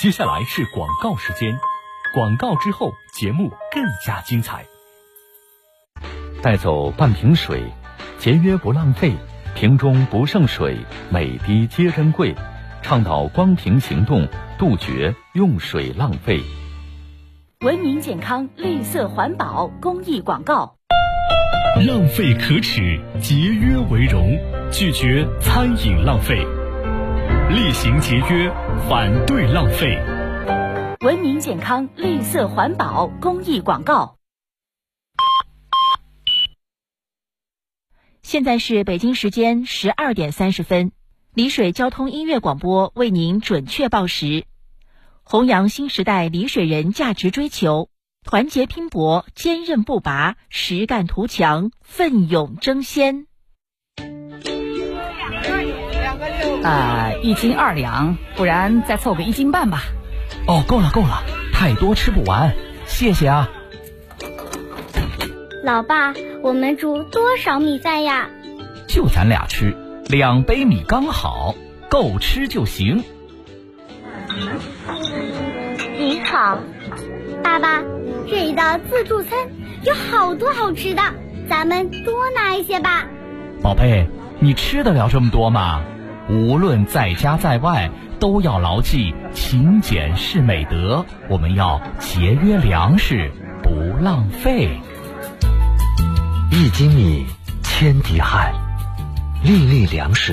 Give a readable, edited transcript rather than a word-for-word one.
接下来是广告时间，广告之后节目更加精彩。带走半瓶水，节约不浪费，瓶中不剩水，每滴皆珍贵。倡导光瓶行动，杜绝用水浪费。 文明健康，绿色环保公益广告。 浪费可耻，节约为荣，拒绝餐饮浪费，厉行节约，反对浪费。 文明健康，绿色环保公益广告。现在是北京时间12点30分，丽水交通音乐广播为您准确报时。弘扬新时代丽水人价值追求，团结拼搏，坚韧不拔，实干图强，奋勇争先。 1斤2两，不然再凑个1斤半吧。 哦，够了，太多吃不完，谢谢啊。 老爸，我们煮多少米饭呀？ 就咱俩吃，2杯米刚好，够吃就行。 您好，爸爸，这一道自助餐有好多好吃的，咱们多拿一些吧。 宝贝，你吃得了这么多吗？无论在家在外，都要牢记勤俭是美德，我们要节约粮食，不浪费。 1斤米，千滴汗，粒粒粮食